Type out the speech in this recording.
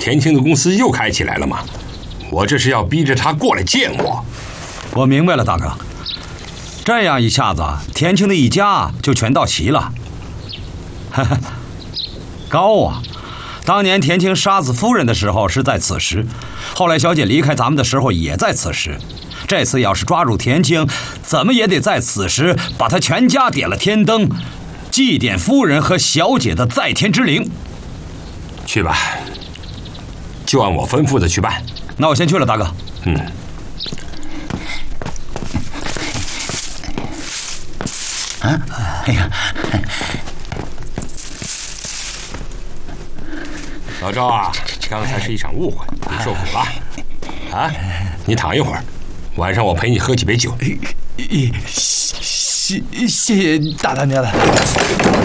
田青的公司又开起来了吗？我这是要逼着他过来见我。 我明白了，大哥。这样一下子，田青的一家就全到齐了。哈哈，高啊！当年田青杀死夫人的时候是在此时，后来小姐离开咱们的时候也在此时。这次要是抓住田青，怎么也得在此时把他全家点了天灯，祭奠夫人和小姐的在天之灵。 去吧，就按我吩咐的去办。 那我先去了，大哥。 哎呀， 老赵啊，刚才是一场误会，你受苦了。啊，你躺一会儿，晚上我陪你喝几杯酒。 谢谢大娘了。